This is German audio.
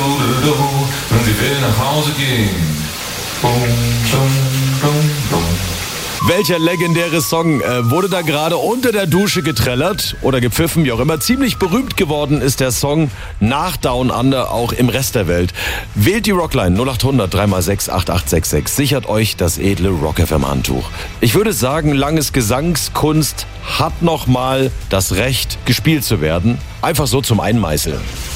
und sie will nach Hause gehen. Bum, bum, bum, bum. Welcher legendäre Song wurde da gerade unter der Dusche getrellert oder gepfiffen, wie auch immer? Ziemlich berühmt geworden ist der Song nach Down Under auch im Rest der Welt. Wählt die Rockline 0800 3x6 8866. Sichert euch das edle Rock FM Handtuch. Ich würde sagen, Langes Gesangskunst hat nochmal das Recht, gespielt zu werden. Einfach so zum Einmeißeln.